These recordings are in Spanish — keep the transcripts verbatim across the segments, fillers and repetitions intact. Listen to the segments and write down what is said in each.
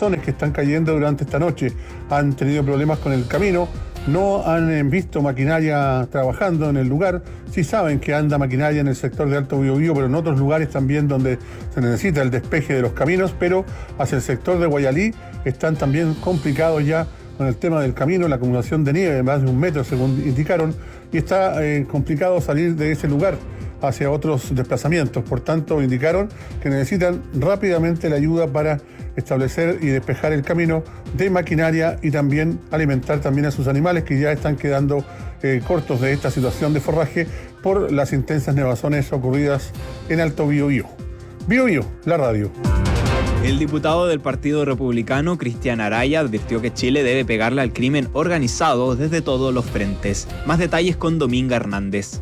nevazones que están cayendo durante esta noche. Han tenido problemas con el camino, no han visto maquinaria trabajando en el lugar. Sí saben que anda maquinaria en el sector de Alto Biobío, pero en otros lugares también donde se necesita el despeje de los caminos, pero hacia el sector de Guayalí están también complicados ya con el tema del camino, la acumulación de nieve de más de un metro según indicaron, y está eh, complicado salir de ese lugar hacia otros desplazamientos. Por tanto, indicaron que necesitan rápidamente la ayuda para establecer y despejar el camino de maquinaria y también alimentar también a sus animales que ya están quedando eh, cortos de esta situación de forraje por las intensas nevazones ocurridas en Alto Biobío. Biobío, la radio. El diputado del Partido Republicano, Cristian Araya, advirtió que Chile debe pegarle al crimen organizado desde todos los frentes. Más detalles con Dominga Hernández.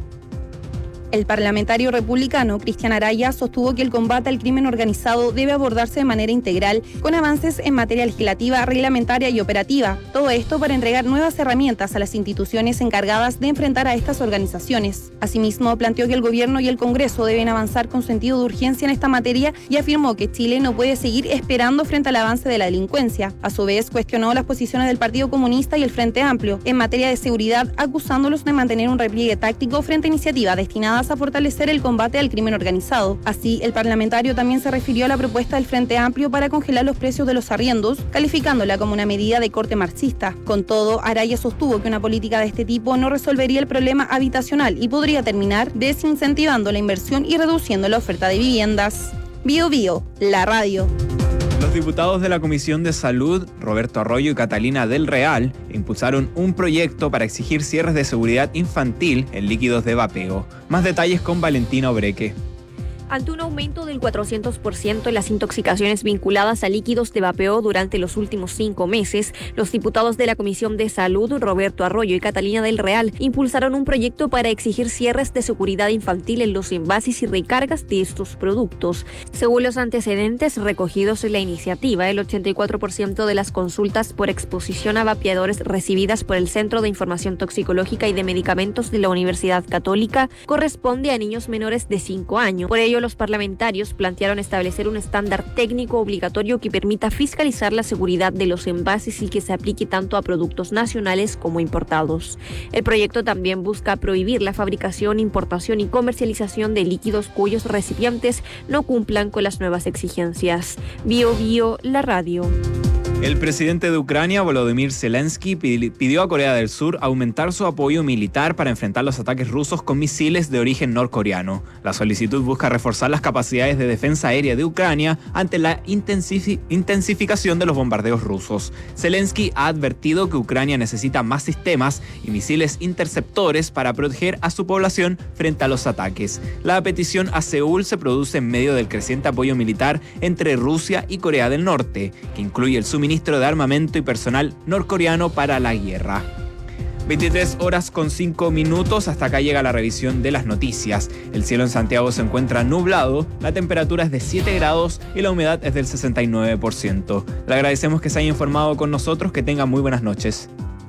El parlamentario republicano Cristian Araya sostuvo que el combate al crimen organizado debe abordarse de manera integral, con avances en materia legislativa, reglamentaria y operativa. Todo esto para entregar nuevas herramientas a las instituciones encargadas de enfrentar a estas organizaciones. Asimismo, planteó que el gobierno y el Congreso deben avanzar con sentido de urgencia en esta materia y afirmó que Chile no puede seguir esperando frente al avance de la delincuencia. A su vez, cuestionó las posiciones del Partido Comunista y el Frente Amplio en materia de seguridad, acusándolos de mantener un repliegue táctico frente a iniciativas destinadas a fortalecer el combate al crimen organizado. Así, el parlamentario también se refirió a la propuesta del Frente Amplio para congelar los precios de los arriendos, calificándola como una medida de corte marxista. Con todo, Araya sostuvo que una política de este tipo no resolvería el problema habitacional y podría terminar desincentivando la inversión y reduciendo la oferta de viviendas. Bio Bio, la radio. Los diputados de la Comisión de Salud, Roberto Arroyo y Catalina del Real, impulsaron un proyecto para exigir cierres de seguridad infantil en líquidos de vapeo. Más detalles con Valentina Obreque. Ante un aumento del cuatrocientos por ciento en las intoxicaciones vinculadas a líquidos de vapeo durante los últimos cinco meses, los diputados de la Comisión de Salud, Roberto Arroyo y Catalina del Real, impulsaron un proyecto para exigir cierres de seguridad infantil en los envases y recargas de estos productos. Según los antecedentes recogidos en la iniciativa, el ochenta y cuatro por ciento de las consultas por exposición a vapeadores recibidas por el Centro de Información Toxicológica y de Medicamentos de la Universidad Católica corresponde a niños menores de cinco años. Por ello, los parlamentarios plantearon establecer un estándar técnico obligatorio que permita fiscalizar la seguridad de los envases y que se aplique tanto a productos nacionales como importados. El proyecto también busca prohibir la fabricación, importación y comercialización de líquidos cuyos recipientes no cumplan con las nuevas exigencias. Bio Bio, la radio. El presidente de Ucrania, Volodymyr Zelensky, pidió a Corea del Sur aumentar su apoyo militar para enfrentar los ataques rusos con misiles de origen norcoreano. La solicitud busca reforzar las capacidades de defensa aérea de Ucrania ante la intensifi- intensificación de los bombardeos rusos. Zelensky ha advertido que Ucrania necesita más sistemas y misiles interceptores para proteger a su población frente a los ataques. La petición a Seúl se produce en medio del creciente apoyo militar entre Rusia y Corea del Norte, que incluye el suministro Ministro de Armamento y Personal norcoreano para la guerra. veintitrés horas con cinco minutos, hasta acá llega la revisión de las noticias. El cielo en Santiago se encuentra nublado, la temperatura es de siete grados y la humedad es del sesenta y nueve por ciento. Le agradecemos que se haya informado con nosotros, que tenga muy buenas noches.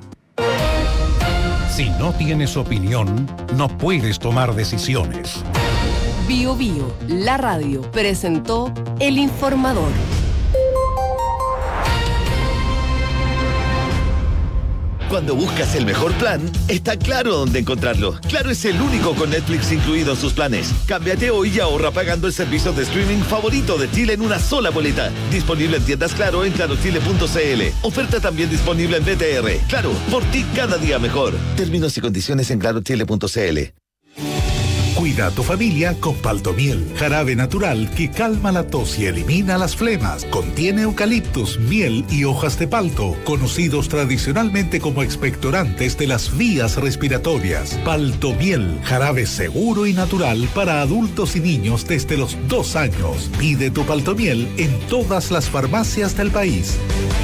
Si no tienes opinión, no puedes tomar decisiones. Bio Bio, la radio, presentó El Informador. Cuando buscas el mejor plan, está claro dónde encontrarlo. Claro es el único con Netflix incluido en sus planes. Cámbiate hoy y ahorra pagando el servicio de streaming favorito de Chile en una sola boleta. Disponible en tiendas Claro en claro chile punto c l. Oferta también disponible en B T R. Claro, por ti cada día mejor. Términos y condiciones en claro chile punto c l. Cuida a tu familia con Paltomiel, jarabe natural que calma la tos y elimina las flemas. Contiene eucaliptus, miel y hojas de palto, conocidos tradicionalmente como expectorantes de las vías respiratorias. Paltomiel, jarabe seguro y natural para adultos y niños desde los dos años. Pide tu Paltomiel en todas las farmacias del país.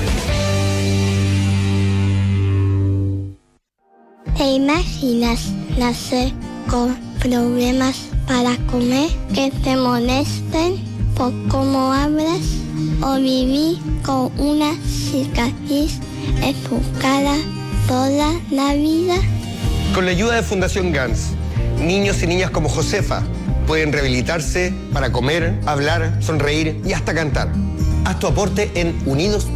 ¿Te imaginas nacer con problemas para comer, que te molesten por cómo hablas, o vivir con una cicatriz en tu cara toda la vida? Con la ayuda de Fundación GANS, niños y niñas como Josefa pueden rehabilitarse para comer, hablar, sonreír y hasta cantar. Haz tu aporte en unidos